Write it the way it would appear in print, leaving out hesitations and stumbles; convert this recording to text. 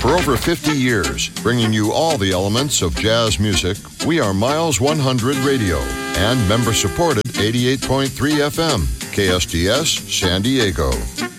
For over 50 years, bringing you all the elements of jazz music, we are Miles 100 Radio and member-supported 88.3 FM, KSDS, San Diego.